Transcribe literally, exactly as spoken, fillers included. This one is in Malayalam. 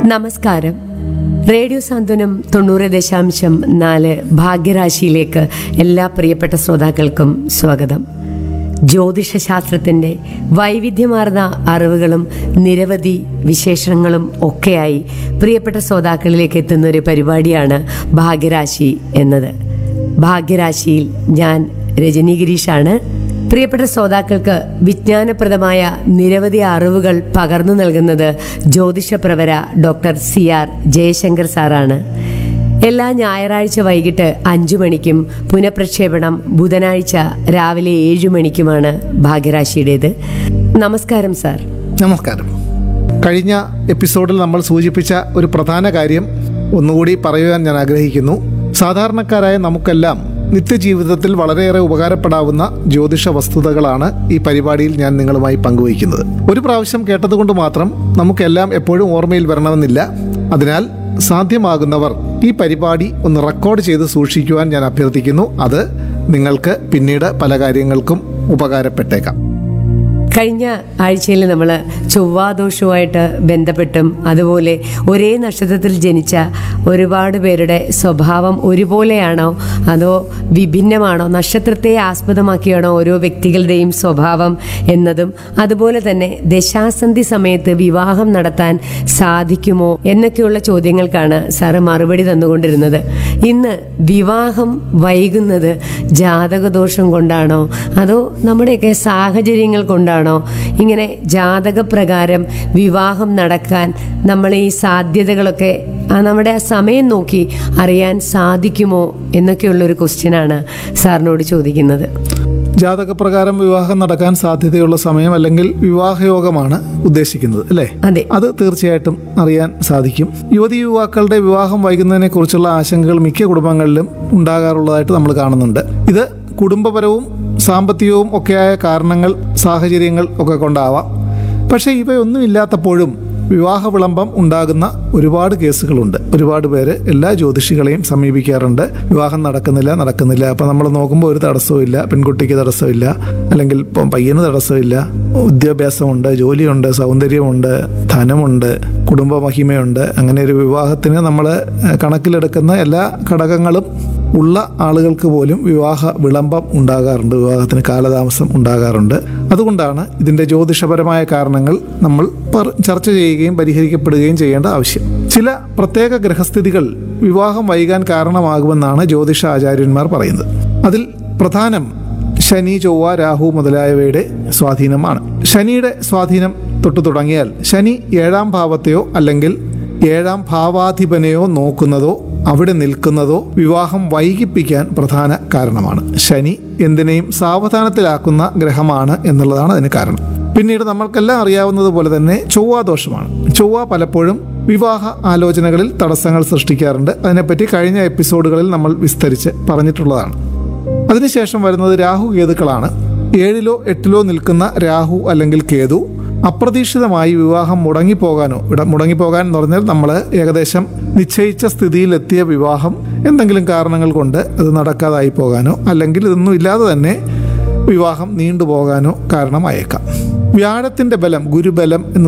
നമസ്കാരം. റേഡിയോ സാന്ത്വനം തൊണ്ണൂറ് ദശാംശം നാല് ഭാഗ്യരാശിയിലേക്ക് എല്ലാ പ്രിയപ്പെട്ട ശ്രോതാക്കൾക്കും സ്വാഗതം. ജ്യോതിഷശാസ്ത്രത്തിൻ്റെ വൈവിധ്യമാർന്ന അറിവുകളും നിരവധി വിശേഷങ്ങളും ഒക്കെയായി പ്രിയപ്പെട്ട ശ്രോതാക്കളിലേക്ക് എത്തുന്ന ഒരു പരിപാടിയാണ് ഭാഗ്യരാശി എന്നത്. ഭാഗ്യരാശിയിൽ ഞാൻ രജനി ഗിരീഷാണ്. പ്രിയപ്പെട്ട ശ്രോതാക്കൾക്ക് വിജ്ഞാനപ്രദമായ നിരവധി അറിവുകൾ പകർന്നു നൽകുന്നത് ജ്യോതിഷപ്രവര ഡോക്ടർ സി ആർ ജയശങ്കർ സാറാണ്. എല്ലാ ഞായറാഴ്ച വൈകിട്ട് അഞ്ചു മണിക്കും പുനഃപ്രക്ഷേപണം ബുധനാഴ്ച രാവിലെ ഏഴു മണിക്കുമാണ് ഭാഗ്യരാശിയുടേത്. നമസ്കാരം സാർ. നമസ്കാരം. കഴിഞ്ഞ എപ്പിസോഡിൽ നമ്മൾ സൂചിപ്പിച്ച ഒരു പ്രധാന കാര്യം ഒന്നുകൂടി പറയുവാൻ ഞാൻ ആഗ്രഹിക്കുന്നു. സാധാരണക്കാരായ നമുക്കെല്ലാം നിത്യജീവിതത്തിൽ വളരെയേറെ ഉപകാരപ്പെടാവുന്ന ജ്യോതിഷ വസ്തുതകളാണ് ഈ പരിപാടിയിൽ ഞാൻ നിങ്ങളുമായി പങ്കുവയ്ക്കുന്നത്. ഒരു പ്രാവശ്യം കേട്ടതുകൊണ്ട് മാത്രം നമുക്കെല്ലാം എപ്പോഴും ഓർമ്മയിൽ വരണമെന്നില്ല. അതിനാൽ സാധ്യമാകുന്നവർ ഈ പരിപാടി ഒന്ന് റെക്കോർഡ് ചെയ്ത് സൂക്ഷിക്കുവാൻ ഞാൻ അഭ്യർത്ഥിക്കുന്നു. അത് നിങ്ങൾക്ക് പിന്നീട് പല കാര്യങ്ങൾക്കും ഉപകാരപ്പെട്ടേക്കാം. കഴിഞ്ഞ ആഴ്ചയിൽ നമ്മൾ ചൊവ്വാദോഷവുമായിട്ട് ബന്ധപ്പെട്ടും അതുപോലെ ഒരേ നക്ഷത്രത്തിൽ ജനിച്ച ഒരുപാട് പേരുടെ സ്വഭാവം ഒരുപോലെയാണോ അതോ വിഭിന്നമാണോ, നക്ഷത്രത്തെ ആസ്പദമാക്കിയാണോ ഓരോ വ്യക്തികളുടെയും സ്വഭാവം എന്നതും അതുപോലെ തന്നെ ദശാസന്ധി സമയത്ത് വിവാഹം നടത്താൻ സാധിക്കുമോ എന്നൊക്കെയുള്ള ചോദ്യങ്ങൾക്കാണ് സാറ് മറുപടി തന്നുകൊണ്ടിരുന്നത്. ഇന്ന് വിവാഹം വൈകുന്നത് ജാതകദോഷം കൊണ്ടാണോ അതോ നമ്മുടെയൊക്കെ സാഹചര്യങ്ങൾ കൊണ്ടാണോ, ഇങ്ങനെ ജാതകപ്രകാരം വിവാഹം നടക്കാൻ നമ്മൾ ഈ സാധ്യതകളൊക്കെ നമ്മുടെ ആ സമയം നോക്കി അറിയാൻ സാധിക്കുമോ എന്നൊക്കെയുള്ളൊരു ക്വസ്റ്റ്യനാണ് സാറിനോട് ചോദിക്കുന്നത്. ജാതകപ്രകാരം വിവാഹം നടക്കാൻ സാധ്യതയുള്ള സമയം അല്ലെങ്കിൽ വിവാഹയോഗമാണ് ഉദ്ദേശിക്കുന്നത് അല്ലേ? അതെ. അത് തീർച്ചയായിട്ടും അറിയാൻ സാധിക്കും. യുവതി യുവാക്കളുടെ വിവാഹം വൈകുന്നതിനെ കുറിച്ചുള്ള ആശങ്കകൾ മിക്ക കുടുംബങ്ങളിലും ഉണ്ടാകാറുള്ളതായിട്ട് നമ്മൾ കാണുന്നുണ്ട്. ഇത് കുടുംബപരവും സാമ്പത്തികവും ഒക്കെയായ കാരണങ്ങൾ, സാഹചര്യങ്ങൾ ഒക്കെ കൊണ്ടാവാം. പക്ഷേ ഇവയൊന്നും ഇല്ലാത്തപ്പോഴും വിവാഹ വിളംബം ഉണ്ടാകുന്ന ഒരുപാട് കേസുകളുണ്ട്. ഒരുപാട് പേര് എല്ലാ ജ്യോതിഷികളെയും സമീപിക്കാറുണ്ട്. വിവാഹം നടക്കുന്നില്ല നടക്കുന്നില്ല അപ്പം നമ്മൾ നോക്കുമ്പോൾ ഒരു തടസ്സമില്ല, പെൺകുട്ടിക്ക് തടസ്സമില്ല, അല്ലെങ്കിൽ ഇപ്പം പയ്യന് തടസ്സമില്ല, വിദ്യാഭ്യാസമുണ്ട്, ജോലിയുണ്ട്, സൗന്ദര്യമുണ്ട്, ധനമുണ്ട്, കുടുംബ മഹിമയുണ്ട്. അങ്ങനെ ഒരു വിവാഹത്തിന് നമ്മൾ കണക്കിലെടുക്കുന്ന എല്ലാ ഘടകങ്ങളും ഉള്ള ആളുകൾക്ക് പോലും വിവാഹ വിളംബം ഉണ്ടാകാറുണ്ട്, വിവാഹത്തിന് കാലതാമസം ഉണ്ടാകാറുണ്ട്. അതുകൊണ്ടാണ് ഇതിൻ്റെ ജ്യോതിഷപരമായ കാരണങ്ങൾ നമ്മൾ ചർച്ച ചെയ്യുകയും പരിഹരിക്കപ്പെടുകയും ചെയ്യേണ്ട ആവശ്യം. ചില പ്രത്യേക ഗ്രഹസ്ഥിതികൾ വിവാഹം വൈകാൻ കാരണമാകുമെന്നാണ് ജ്യോതിഷ ആചാര്യന്മാർ പറയുന്നത്. അതിൽ പ്രധാനം ശനി, ചൊവ്വ, രാഹു മുതലായവയുടെ സ്വാധീനമാണ്. ശനിയുടെ സ്വാധീനം തൊട്ടു തുടങ്ങിയാൽ ശനി ഏഴാം ഭാവത്തെയോ അല്ലെങ്കിൽ ഏഴാം ഭാവാധിപനെയോ നോക്കുന്നതോ അവിടെ നിൽക്കുന്നതോ വിവാഹം വൈകിപ്പിക്കാൻ പ്രധാന കാരണമാണ്. ശനി എന്തിനേയും സാവധാനത്തിലാക്കുന്ന ഗ്രഹമാണ് എന്നുള്ളതാണ് അതിന് കാരണം. പിന്നീട് നമ്മൾക്കെല്ലാം അറിയാവുന്നത് പോലെ തന്നെ ചൊവ്വാദോഷമാണ്. ചൊവ്വ പലപ്പോഴും വിവാഹ ആലോചനകളിൽ തടസ്സങ്ങൾ സൃഷ്ടിക്കാറുണ്ട്. അതിനെപ്പറ്റി കഴിഞ്ഞ എപ്പിസോഡുകളിൽ നമ്മൾ വിസ്തരിച്ച് പറഞ്ഞിട്ടുള്ളതാണ്. അതിനുശേഷം വരുന്നത് രാഹു കേതുക്കളാണ്. ഏഴിലോ എട്ടിലോ നിൽക്കുന്ന രാഹു അല്ലെങ്കിൽ കേതു അപ്രതീക്ഷിതമായി വിവാഹം മുടങ്ങിപ്പോകാനോ, ഇവിടെ മുടങ്ങിപ്പോകാൻ എന്ന് പറഞ്ഞാൽ നമ്മൾ ഏകദേശം നിശ്ചയിച്ച സ്ഥിതിയിലെത്തിയ വിവാഹം എന്തെങ്കിലും കാരണങ്ങൾ കൊണ്ട് അത് നടക്കാതായി പോകാനോ അല്ലെങ്കിൽ ഇതൊന്നും ഇല്ലാതെ തന്നെ വിവാഹം നീണ്ടുപോകാനോ കാരണമായേക്കാം. വ്യാഴത്തിൻ്റെ ബലം, ഗുരുബലം എന്ന്